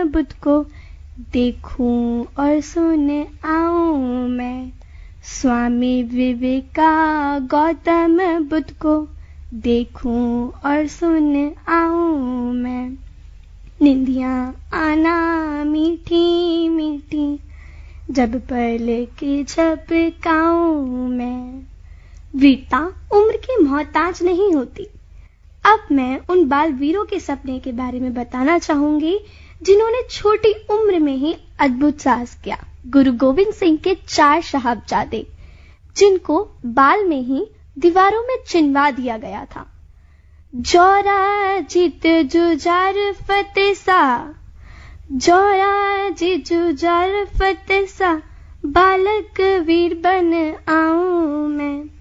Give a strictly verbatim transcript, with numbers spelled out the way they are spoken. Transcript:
बुद्ध को देखूं और सुन आऊं मैं। स्वामी विवेका गौतम बुद्ध को देखूं और सुन आऊं मैं। निंदियां आना मीठी मीठी जब पर लेके झपकाऊं मैं। वीरता उम्र की मोहताज नहीं होती। अब मैं उन बाल वीरों के सपने के बारे में बताना चाहूंगी जिन्होंने छोटी उम्र में ही अद्भुत साहस किया। गुरु गोविंद सिंह के चार साहबजादे, जिनको बाल में ही दीवारों में चिनवा दिया गया था। जौरा जित जुजार फतेह सा, जौरा जित जुजार फतेह सा, बालक वीर बन आऊं मैं।